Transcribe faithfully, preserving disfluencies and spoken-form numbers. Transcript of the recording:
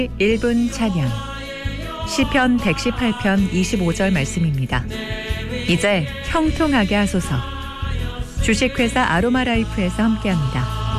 일 분 찬양 시편 백십팔 편 이십오 절 말씀입니다. 이제 형통하게 하소서. 주식회사 아로마라이프에서 함께합니다.